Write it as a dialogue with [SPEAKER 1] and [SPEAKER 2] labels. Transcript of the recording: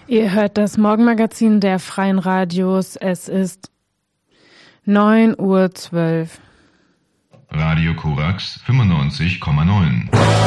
[SPEAKER 1] Ihr hört das Morgenmagazin der Freien Radios. Es ist 9:12 Uhr.
[SPEAKER 2] Radio Korax 95,9.